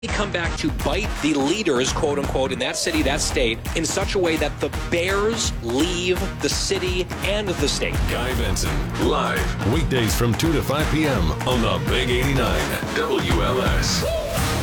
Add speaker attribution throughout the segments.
Speaker 1: come back to bite the leaders, quote unquote, in that city, that state, in such a way that the bears leave the city and the state.
Speaker 2: Guy Benson, live, weekdays from 2 to 5 p.m. on the Big 89 WLS.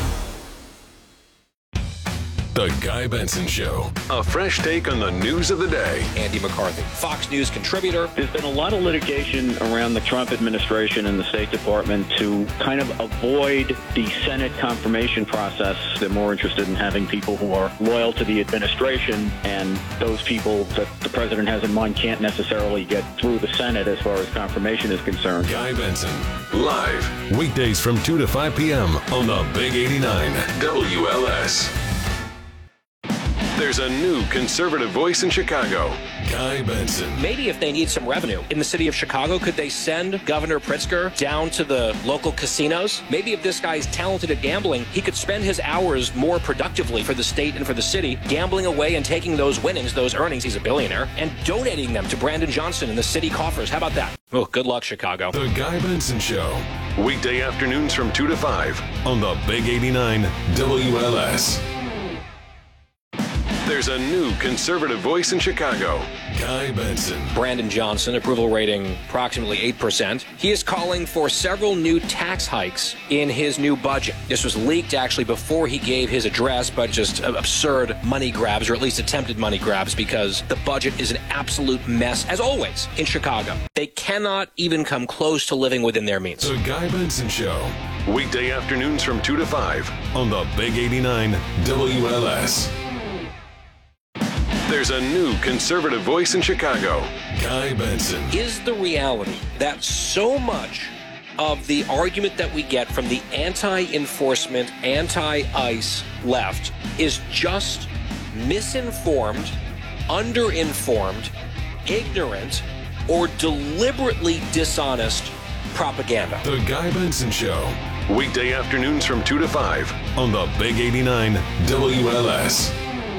Speaker 2: The Guy Benson Show. A fresh take on the news of the day.
Speaker 1: Andy McCarthy, Fox News contributor.
Speaker 3: There's been a lot of litigation around the Trump administration and the State Department to kind of avoid the Senate confirmation process. They're more interested in having people who are loyal to the administration, and those people that the president has in mind can't necessarily get through the Senate as far as confirmation is concerned.
Speaker 2: Guy Benson, live, weekdays from 2 to 5 p.m. on the Big 89 WLS. There's a new conservative voice in Chicago, Guy Benson.
Speaker 1: Maybe if they need some revenue in the city of Chicago, could they send Governor Pritzker down to the local casinos? Maybe if this guy's talented at gambling, he could spend his hours more productively for the state and for the city, gambling away and taking those winnings, those earnings, he's a billionaire, and donating them to Brandon Johnson and the city coffers. How about that? Oh, good luck, Chicago.
Speaker 2: The Guy Benson Show. Weekday afternoons from 2 to 5 on the Big 89 WLS. There's a new conservative voice in Chicago, Guy Benson.
Speaker 1: Brandon Johnson, approval rating approximately 8%. He is calling for several new tax hikes in his new budget. This was leaked actually before he gave his address, but just absurd money grabs, or at least attempted money grabs, because the budget is an absolute mess, as always, in Chicago. They cannot even come close to living within their means.
Speaker 2: The Guy Benson Show. Weekday afternoons from 2 to 5 on the Big 89 WLS. There's a new conservative voice in Chicago, Guy Benson.
Speaker 1: Is the reality that so much of the argument that we get from the anti-enforcement, anti-ICE left is just misinformed, underinformed, ignorant, or deliberately dishonest propaganda?
Speaker 2: The Guy Benson Show. Weekday afternoons from 2 to 5 on the Big 89 WLS.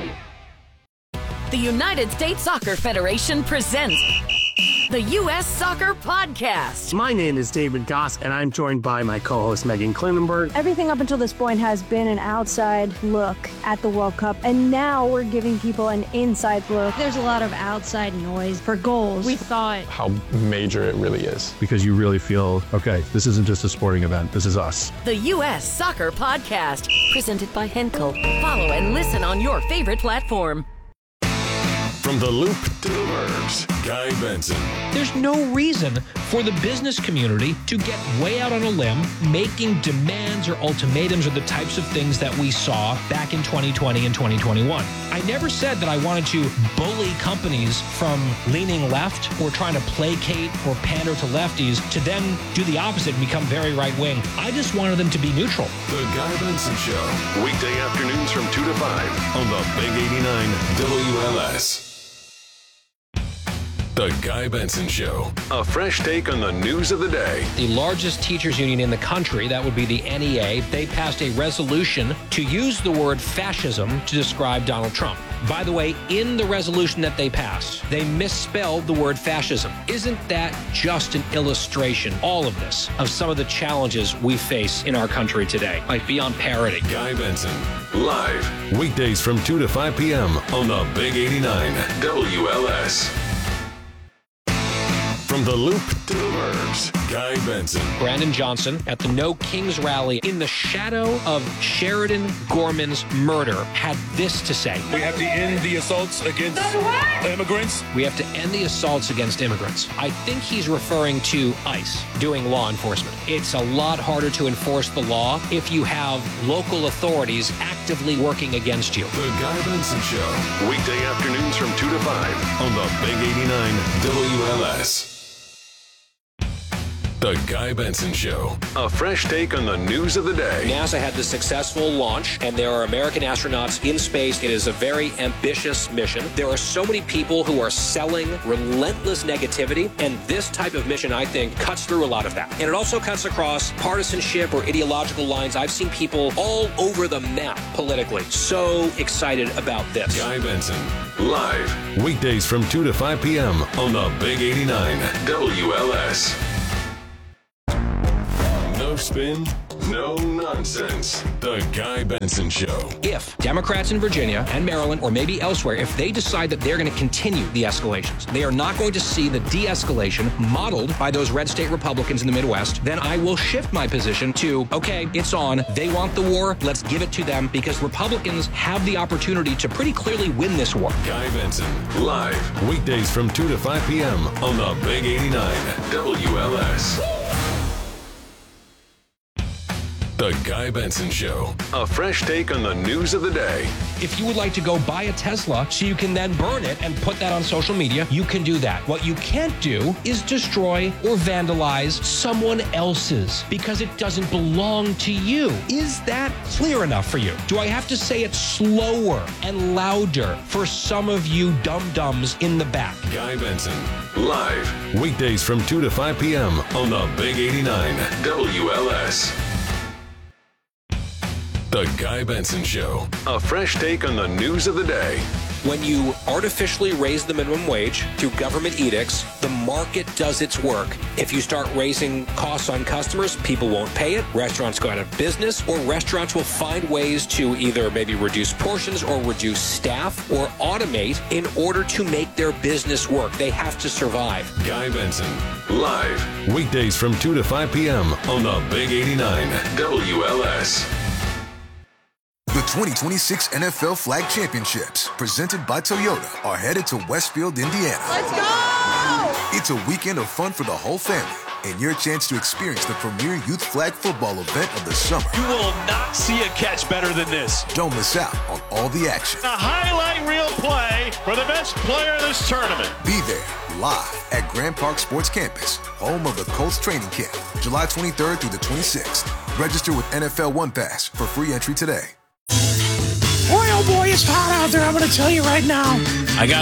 Speaker 4: The United States Soccer Federation presents the U.S. Soccer Podcast.
Speaker 5: My name is David Goss, and I'm joined by my co-host Megan Klinenberg.
Speaker 6: Everything up until this point has been an outside look at the World Cup, and now we're giving people an inside look.
Speaker 7: There's a lot of outside noise for goals.
Speaker 8: We thought
Speaker 9: how major it really is.
Speaker 10: Because you really feel, okay, this isn't just a sporting event, this is us.
Speaker 4: The U.S. Soccer Podcast, presented by Henkel. Follow and listen on your favorite platform.
Speaker 2: From the Loop to the Burbs, Guy Benson.
Speaker 11: There's no reason for the business community to get way out on a limb, making demands or ultimatums or the types of things that we saw back in 2020 and 2021. I never said that I wanted to bully companies from leaning left or trying to placate or pander to lefties to then do the opposite and become very right-wing. I just wanted them to be neutral.
Speaker 2: The Guy Benson Show, weekday afternoons from 2 to 5 on the Big 89 WLS. The Guy Benson Show. A fresh take on the news of the day.
Speaker 1: The largest teachers union in the country, that would be the NEA, they passed a resolution to use the word fascism to describe Donald Trump. By the way, in the resolution that they passed, they misspelled the word fascism. Isn't that just an illustration, all of this, of some of the challenges we face in our country today? Like beyond parody.
Speaker 2: Guy Benson, live, weekdays from 2 to 5 p.m. on the Big 89 WLS. From the Loop to the Burbs, Guy Benson.
Speaker 1: Brandon Johnson at the No Kings rally in the shadow of Sheridan Gorman's murder had this to say.
Speaker 12: We have to end the assaults against immigrants.
Speaker 1: We have to end the assaults against immigrants. I think he's referring to ICE doing law enforcement. It's a lot harder to enforce the law if you have local authorities actively working against you.
Speaker 2: The Guy Benson Show, weekday afternoons from 2 to 5 on the Big 89 WLS. The Guy Benson Show. A fresh take on the news of the day.
Speaker 1: NASA had the successful launch, and there are American astronauts in space. It is a very ambitious mission. There are so many people who are selling relentless negativity, and this type of mission, I think, cuts through a lot of that. And it also cuts across partisanship or ideological lines. I've seen people all over the map politically. So excited about this.
Speaker 2: Guy Benson, live, weekdays from 2 to 5 p.m. on the Big 89 WLS. spin, no nonsense. The Guy Benson Show.
Speaker 1: If Democrats in Virginia and Maryland, or maybe elsewhere, if they decide that they're going to continue the escalations, they are not going to see the de-escalation modeled by those red state Republicans in the Midwest, then I will shift my position to, okay, it's on. They want the war. Let's give it to them, because Republicans have the opportunity to pretty clearly win this war.
Speaker 2: Guy Benson, live, weekdays from 2 to 5 p.m. on the Big 89 WLS. The Guy Benson Show. A fresh take on the news of the day.
Speaker 1: If you would like to go buy a Tesla so you can then burn it and put that on social media, you can do that. What you can't do is destroy or vandalize someone else's, because it doesn't belong to you. Is that clear enough for you? Do I have to say it slower and louder for some of you dum-dums in the back?
Speaker 2: Guy Benson, live, weekdays from 2 to 5 p.m. on the Big 89 WLS. The Guy Benson Show. A fresh take on the news of the day.
Speaker 1: When you artificially raise the minimum wage through government edicts, the market does its work. If you start raising costs on customers, people won't pay it, restaurants go out of business, or restaurants will find ways to either maybe reduce portions or reduce staff or automate in order to make their business work. They have to survive.
Speaker 2: Guy Benson, live, weekdays from 2 to 5 p.m. on the Big 89 WLS.
Speaker 8: The 2026 NFL Flag Championships, presented by Toyota, are headed to Westfield, Indiana.
Speaker 13: Let's go!
Speaker 8: It's a weekend of fun for the whole family, and your chance to experience the premier youth flag football event of the summer.
Speaker 14: You will not see a catch better than this.
Speaker 8: Don't miss out on all the action.
Speaker 14: A highlight reel play for the best player in this tournament.
Speaker 8: Be there, live at Grand Park Sports Campus, home of the Colts training camp, July 23rd through the 26th. Register with NFL One Pass for free entry today.
Speaker 15: Boy, oh boy, it's hot out there. I'm going to tell you right now.
Speaker 16: I got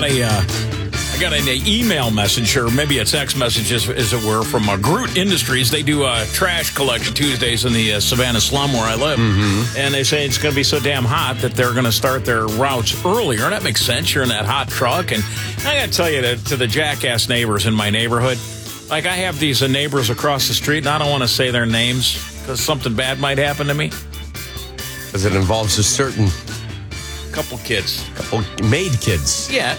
Speaker 16: an email message, or maybe a text message, as it were, from Groot Industries. They do trash collection Tuesdays in the Savannah slum where I live. Mm-hmm. And they say it's going to be so damn hot that they're going to start their routes earlier. And that makes sense. You're in that hot truck. And I got to tell you, to the jackass neighbors in my neighborhood, like I have these neighbors across the street, and I don't want to say their names because something bad might happen to me.
Speaker 17: Because it involves a certain...
Speaker 16: couple kids.
Speaker 17: Couple maid kids.
Speaker 16: Yeah.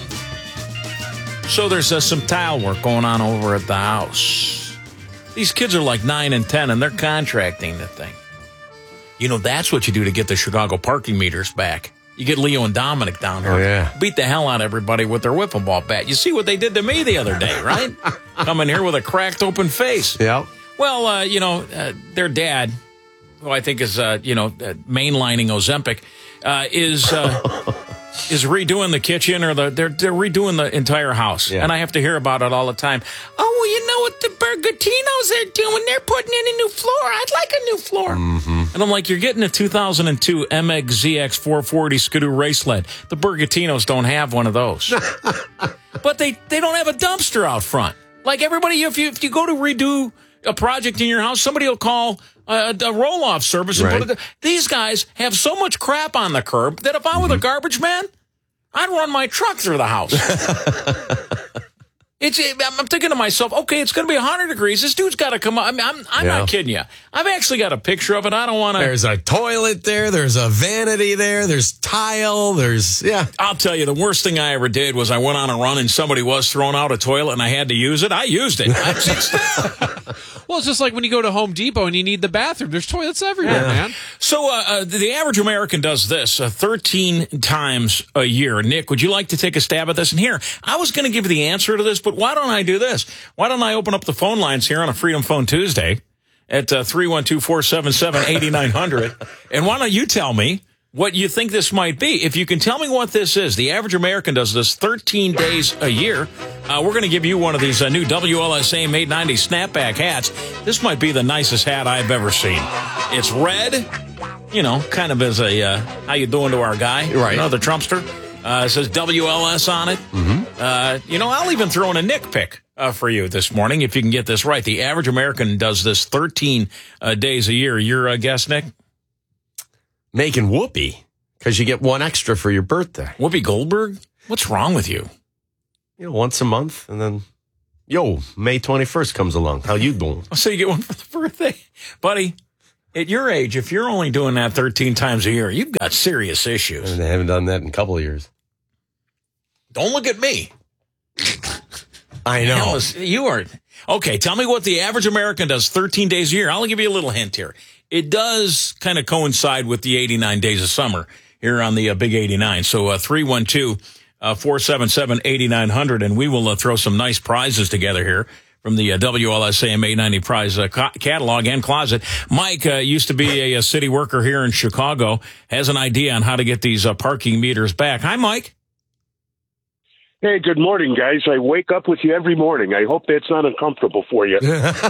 Speaker 16: So there's some tile work going on over at the house. These kids are like 9 and 10, and they're contracting the thing. You know, that's what you do to get the Chicago parking meters back. You get Leo and Dominic down here.
Speaker 17: Oh, yeah.
Speaker 16: Beat the hell out of everybody with their wiffle ball bat. You see what they did to me the other day, right? Coming here with a cracked open face.
Speaker 17: Yeah.
Speaker 16: Well, their dad, who I think is, mainlining Ozempic, is redoing the kitchen, or they're redoing the entire house. Yeah. And I have to hear about it all the time. Oh, well, you know what the Burgatinos are doing? They're putting in a new floor. I'd like a new floor. Mm-hmm. And I'm like, you're getting a 2002 MX ZX 440 Skidoo race sled. The Burgatinos don't have one of those. But they don't have a dumpster out front. Like everybody, if you go to redo a project in your house, somebody will call a roll-off service. And put it. These guys have so much crap on the curb that if I were the garbage man, I'd run my truck through the house. I'm thinking to myself, okay, it's going to be 100 degrees. This dude's got to come up. I mean, I'm not kidding you. I've actually got a picture of it. I don't want to.
Speaker 17: There's a toilet there. There's a vanity there. There's tile.
Speaker 16: I'll tell you, the worst thing I ever did was I went on a run and somebody was throwing out a toilet and I had to use it. I used it.
Speaker 18: Well, it's just like when you go to Home Depot and you need the bathroom. There's toilets everywhere, man.
Speaker 16: So the average American does this 13 times a year. Nick, would you like to take a stab at this? And here, I was going to give you the answer to this, but why don't I do this? Why don't I open up the phone lines here on a Freedom Phone Tuesday at 312-477-8900, and why don't you tell me what you think this might be? If you can tell me what this is, the average American does this 13 days a year. We're going to give you one of these new WLSA Made 90 snapback hats. This might be the nicest hat I've ever seen. It's red, kind of as a how you doing to our guy,
Speaker 17: right?
Speaker 16: The Trumpster. It says WLS on it. Mm-hmm. I'll even throw in a Nick pick for you this morning if you can get this right. The average American does this 13 days a year. Your guess, Nick?
Speaker 17: Making whoopee, because you get one extra for your birthday.
Speaker 16: Whoopi Goldberg? What's wrong with you?
Speaker 17: Once a month, and then, May 21st comes along. How you doing?
Speaker 16: So you get one for the birthday? Buddy, At your age, if you're only doing that 13 times a year, you've got serious issues.
Speaker 17: And they haven't done that in a couple of years.
Speaker 16: Don't look at me.
Speaker 17: I know.
Speaker 16: You are. Okay, tell me what the average American does 13 days a year. I'll give you a little hint here. It does kind of coincide with the 89 days of summer here on the Big 89. So 312-477-8900, and we will throw some nice prizes together here from the WLSAM 890 prize catalog and closet. Mike used to be a city worker here in Chicago, has an idea on how to get these parking meters back. Hi, Mike.
Speaker 13: Hey, good morning, guys. I wake up with you every morning. I hope that's not uncomfortable for you.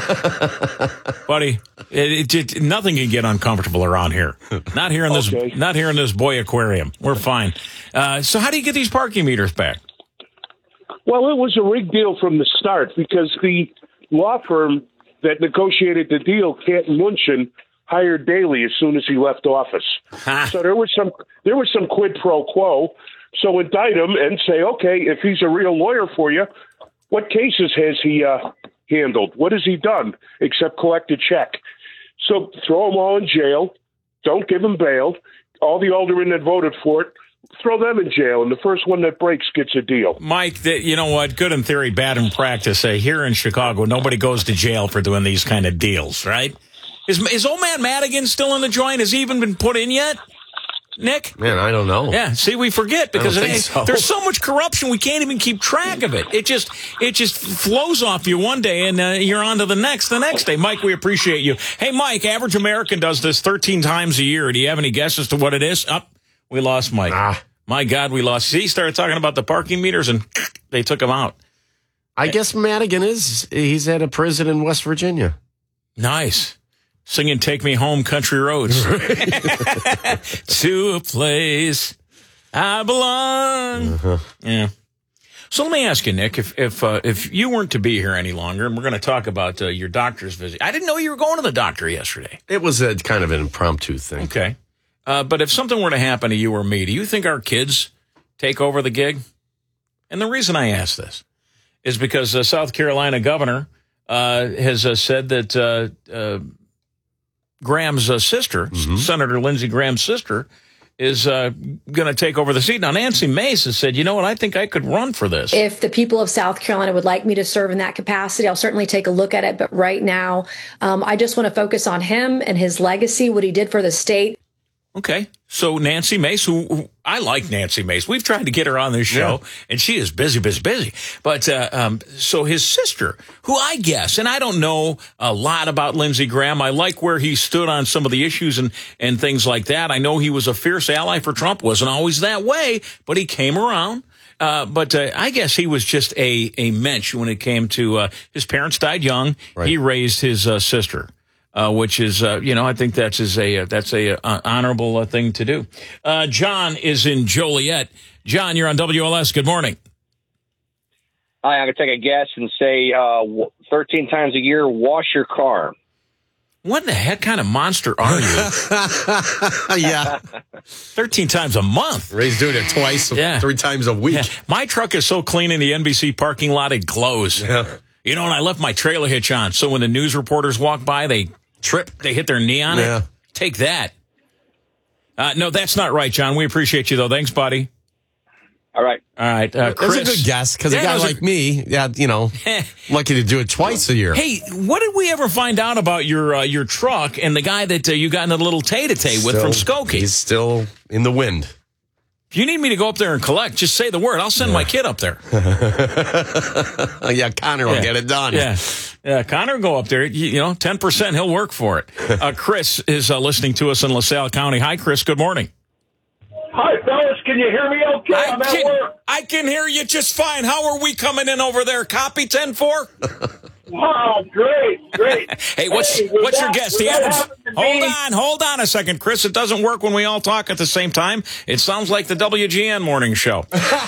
Speaker 16: Buddy, nothing can get uncomfortable around here. Not here in this not here in this boy aquarium. We're fine. So how do you get these parking meters back?
Speaker 13: Well, it was a rigged deal from the start because the law firm that negotiated the deal, Cat & Munchin, hired Daley as soon as he left office. So there was some quid pro quo. So indict him and say, okay, if he's a real lawyer for you, what cases has he handled? What has he done except collect a check? So throw them all in jail. Don't give them bail. All the aldermen that voted for it, throw them in jail, and the first one that breaks gets a deal.
Speaker 16: Mike, you know what? Good in theory, bad in practice. Here in Chicago, nobody goes to jail for doing these kind of deals, right? Is old man Madigan still in the joint? Has he even been put in yet? Nick?
Speaker 17: Man, I don't know.
Speaker 16: Yeah, see, we forget because there's so much corruption we can't even keep track of it. It just flows off you one day and you're on to the next day. Mike, we appreciate you. Hey, Mike, average American does this 13 times a year. Do you have any guesses as to what it is? We lost Mike. My God, we lost. He started talking about the parking meters and they took him out.
Speaker 17: I guess Madigan he's at a prison in West Virginia.
Speaker 16: Nice. Singing Take Me Home Country Roads. To a place I belong. Uh-huh. Yeah. So let me ask you, Nick, if you weren't to be here any longer, and we're going to talk about your doctor's visit. I didn't know you were going to the doctor yesterday.
Speaker 17: It was a kind of an impromptu thing.
Speaker 16: Okay. But if something were to happen to you or me, do you think our kids take over the gig? And the reason I ask this is because the South Carolina governor has said that Graham's sister, Senator Lindsey Graham's sister, is going to take over the seat. Now, Nancy Mace has said, you know what, I think I could run for this.
Speaker 19: If the people of South Carolina would like me to serve in that capacity, I'll certainly take a look at it. But right now, I just want to focus on him and his legacy, what he did for the state.
Speaker 16: Okay. So Nancy Mace, who I like Nancy Mace. We've tried to get her on this show, and she is busy. But so his sister, who I guess, and I don't know a lot about Lindsey Graham. I like where he stood on some of the issues and things like that. I know he was a fierce ally for Trump. Wasn't always that way, but he came around. But I guess he was just a mensch when it came to his parents died young. Right. He raised his sister. Which is, I think that's a honorable thing to do. John is in Joliet. John, you're on WLS. Good morning.
Speaker 20: Hi, I'm going to take a guess and say 13 times a year, wash your car.
Speaker 16: What the heck kind of monster are you?
Speaker 17: Yeah.
Speaker 16: 13 times a month.
Speaker 17: Ray's doing it twice, 3 times a week.
Speaker 16: Yeah. My truck is so clean in the NBC parking lot, it glows. Yeah. You know, and I left my trailer hitch on, so when the news reporters walk by, they trip, they hit their knee on it. Take that. No, that's not right, John. We appreciate you, though. Thanks, buddy.
Speaker 20: All right.
Speaker 16: Chris.
Speaker 17: That's a good guess, because a guy like me, lucky to do it twice a year.
Speaker 16: Hey, what did we ever find out about your truck and the guy that you got in a little tay-to-tay with from Skokie?
Speaker 17: He's still in the wind.
Speaker 16: If you need me to go up there and collect, just say the word. I'll send my kid up there.
Speaker 17: Connor will get it done.
Speaker 16: Yeah, Connor will go up there. 10%, he'll work for it. Chris is listening to us in LaSalle County. Hi, Chris. Good morning.
Speaker 21: Hi, fellas. Can you hear me okay? I'm at work.
Speaker 16: I can hear you just fine. How are we coming in over there? Copy 10-4?
Speaker 21: Wow, great.
Speaker 16: Hey, what's your guess? The average? Hold on a second, Chris. It doesn't work when we all talk at the same time. It sounds like the WGN morning show.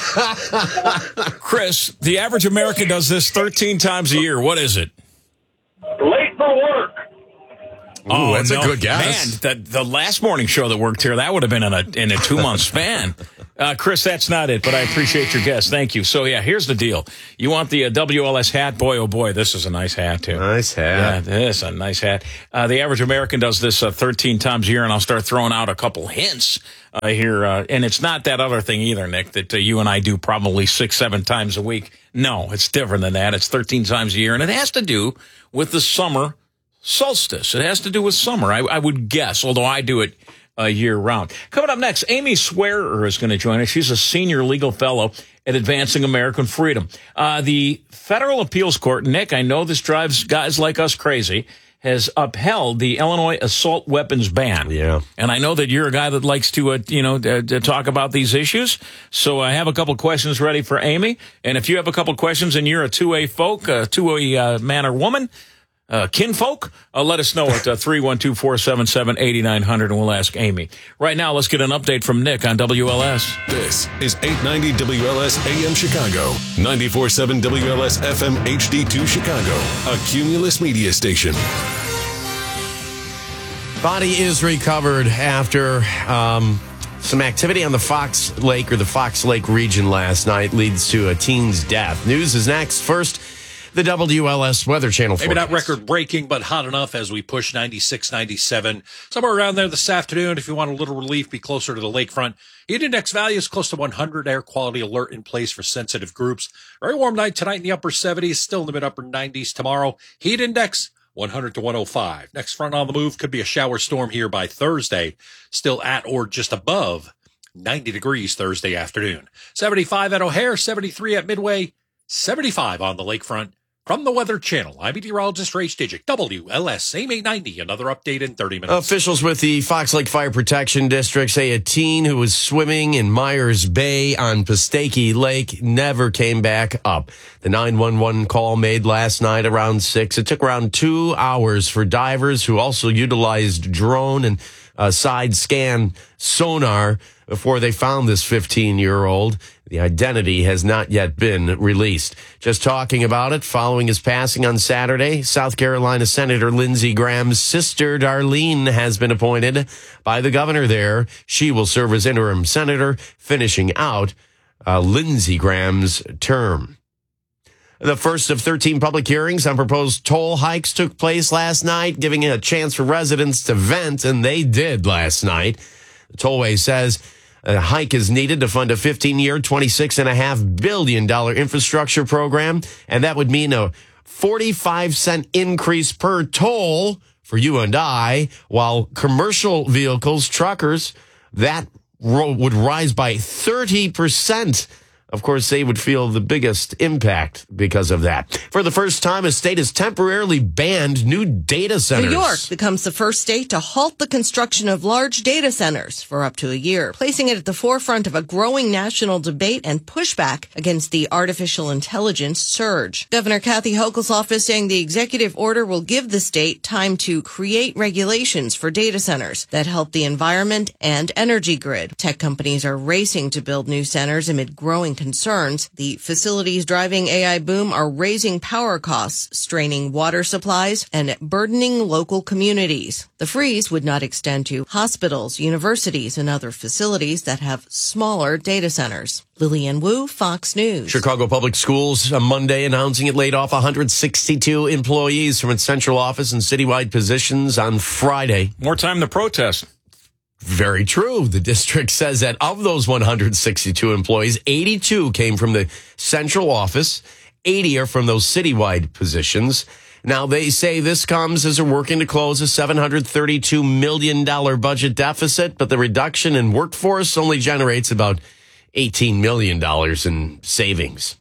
Speaker 16: Chris, the average American does this 13 times a year. What is it?
Speaker 21: Late for work.
Speaker 17: Oh, that's a good guess.
Speaker 16: Man, the last morning show that worked here, that would have been in a 2-month span. Chris, that's not it, but I appreciate your guess. Thank you. So, yeah, here's the deal. You want the WLS hat? Boy, oh boy, this is a nice hat, too.
Speaker 17: Nice hat.
Speaker 16: Yeah, this is a nice hat. The average American does this 13 times a year, and I'll start throwing out a couple hints here. And it's not that other thing either, Nick, that you and I do probably 6-7 times a week. No, it's different than that. It's 13 times a year, and it has to do with the summer solstice. It has to do with summer, I would guess, although I do it year-round. Coming up next, Amy Swearer is going to join us. She's a senior legal fellow at Advancing American Freedom. The Federal Appeals Court, Nick, I know this drives guys like us crazy, has upheld the Illinois assault weapons ban.
Speaker 17: Yeah.
Speaker 16: And I know that you're a guy that likes to talk about these issues. So I have a couple questions ready for Amy. And if you have a couple questions and you're a two-way folk, a two-way man or woman, kinfolk, let us know at 312-477-8900, and we'll ask Amy. Right now, let's get an update from Nick on WLS.
Speaker 2: This is 890 WLS AM Chicago, 94.7 WLS FM HD2 Chicago, a Cumulus media station.
Speaker 17: Body is recovered after some activity on the Fox Lake region last night leads to a teen's death. News is next. First, the WLS Weather Channel
Speaker 3: Maybe
Speaker 17: forecast.
Speaker 3: not record-breaking, but hot enough as we push 96, 97. Somewhere around there this afternoon, if you want a little relief, be closer to the lakefront. Heat index value is close to 100. Air quality alert in place for sensitive groups. Very warm night tonight in the upper 70s, still in the mid-upper 90s tomorrow. Heat index 100 to 105. Next front on the move could be a shower storm here by Thursday, still at or just above 90 degrees Thursday afternoon. 75 at O'Hare, 73 at Midway, 75 on the lakefront. From the Weather Channel, I'm meteorologist Ray Stijic, WLS, same 890. Another update in 30 minutes.
Speaker 17: Officials with the Fox Lake Fire Protection District say a teen who was swimming in Myers Bay on Pistake Lake never came back up. The 911 call made last night around 6. It took around 2 hours for divers who also utilized drone and side scan sonar before they found this 15-year-old. The identity has not yet been released. Just talking about it, following his passing on Saturday, South Carolina Senator Lindsey Graham's sister, Darlene, has been appointed by the governor there. She will serve as interim senator, finishing out Lindsey Graham's term. The first of 13 public hearings on proposed toll hikes took place last night, giving a chance for residents to vent, and they did last night. The tollway says a hike is needed to fund a 15-year, $26.5 billion infrastructure program, and that would mean a 45-cent increase per toll for you and I, while commercial vehicles, truckers, that would rise by 30%. Of course, they would feel the biggest impact because of that. For the first time, a state has temporarily banned new data centers.
Speaker 22: New York becomes the first state to halt the construction of large data centers for up to a year, placing it at the forefront of a growing national debate and pushback against the artificial intelligence surge. Governor Kathy Hochul's office saying the executive order will give the state time to create regulations for data centers that help the environment and energy grid. Tech companies are racing to build new centers amid growing concerns. The facilities driving AI boom are raising power costs, straining water supplies, and burdening local communities. The freeze would not extend to hospitals, universities, and other facilities that have smaller data centers. Lillian Wu, Fox News.
Speaker 17: Chicago Public Schools on Monday announcing it laid off 162 employees from its central office and citywide positions on Friday.
Speaker 16: More time to protest.
Speaker 17: Very true. The district says that of those 162 employees, 82 came from the central office, 80 are from those citywide positions. Now, they say this comes as they're working to close a $732 million budget deficit, but the reduction in workforce only generates about $18 million in savings.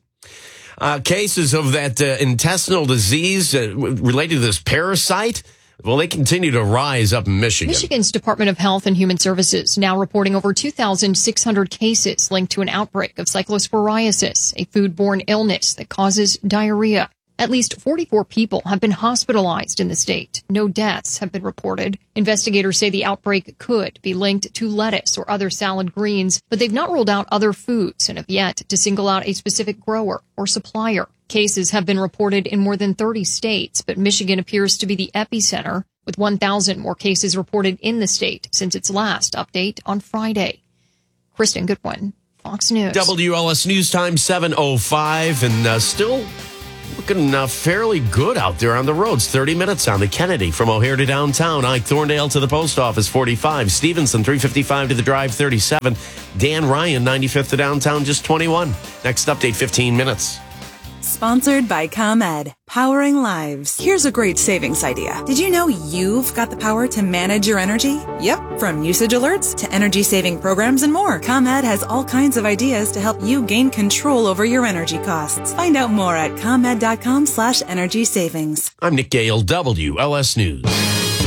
Speaker 17: Cases of that intestinal disease related to this parasite, well, they continue to rise up in Michigan.
Speaker 23: Michigan's Department of Health and Human Services now reporting over 2,600 cases linked to an outbreak of cyclosporiasis, a foodborne illness that causes diarrhea. At least 44 people have been hospitalized in the state. No deaths have been reported. Investigators say the outbreak could be linked to lettuce or other salad greens, but they've not ruled out other foods and have yet to single out a specific grower or supplier. Cases have been reported in more than 30 states, but Michigan appears to be the epicenter, with 1,000 more cases reported in the state since its last update on Friday. Kristen Goodwin, Fox News.
Speaker 17: WLS News Time 7:05, and still looking fairly good out there on the roads. 30 minutes on the Kennedy from O'Hare to downtown. Ike Thorndale to the post office, 45. Stevenson, 355 to the drive, 37. Dan Ryan, 95th to downtown, just 21. Next update, 15 minutes.
Speaker 5: Sponsored by ComEd, powering lives. Here's a great savings idea. Did you know you've got the power to manage your energy? Yep, from usage alerts to energy-saving programs and more. ComEd has all kinds of ideas to help you gain control over your energy costs. Find out more at ComEd.com/energy savings.
Speaker 17: I'm Nick Gale, WLS News.